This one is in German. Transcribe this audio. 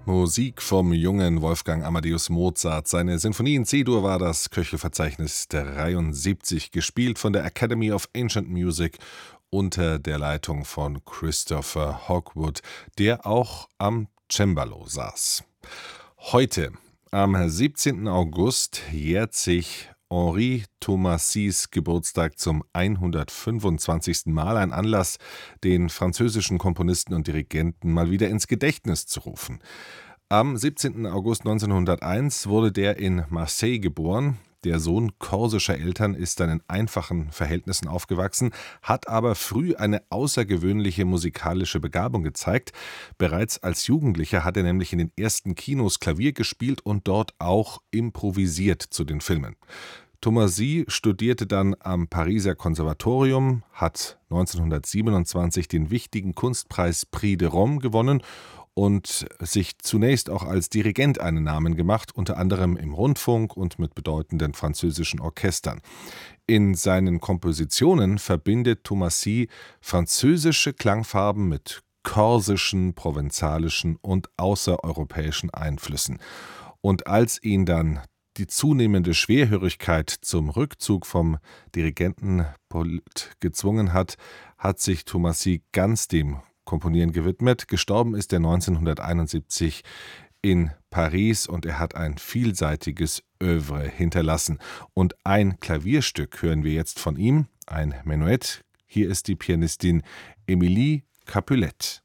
Musik vom jungen Wolfgang Amadeus Mozart. Seine Sinfonie in C-Dur war das Köchelverzeichnis 73, gespielt von der Academy of Ancient Music unter der Leitung von Christopher Hogwood, der auch am Cembalo saß. Heute, am 17. August, jährt sich Henri Thomassys Geburtstag zum 125. Mal, ein Anlass, den französischen Komponisten und Dirigenten mal wieder ins Gedächtnis zu rufen. Am 17. August 1901 wurde der in Marseille geboren. Der Sohn korsischer Eltern ist dann in einfachen Verhältnissen aufgewachsen, hat aber früh eine außergewöhnliche musikalische Begabung gezeigt. Bereits als Jugendlicher hat er nämlich in den ersten Kinos Klavier gespielt und dort auch improvisiert zu den Filmen. Thomassy studierte dann am Pariser Konservatorium, hat 1927 den wichtigen Kunstpreis Prix de Rome gewonnen und sich zunächst auch als Dirigent einen Namen gemacht, unter anderem im Rundfunk und mit bedeutenden französischen Orchestern. In seinen Kompositionen verbindet Thomassy französische Klangfarben mit korsischen, provenzalischen und außereuropäischen Einflüssen. Und als ihn dann die zunehmende Schwerhörigkeit zum Rückzug vom Dirigentenpult gezwungen hat, hat sich Thomassy ganz dem Komponieren gewidmet. Gestorben ist er 1971 in Paris und er hat ein vielseitiges Œuvre hinterlassen. Und ein Klavierstück hören wir jetzt von ihm, ein Menuett. Hier ist die Pianistin Emilie Capulet.